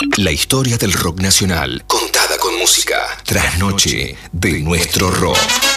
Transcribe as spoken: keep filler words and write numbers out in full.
La historia del rock nacional, contada con música. Trasnoche de nuestro rock.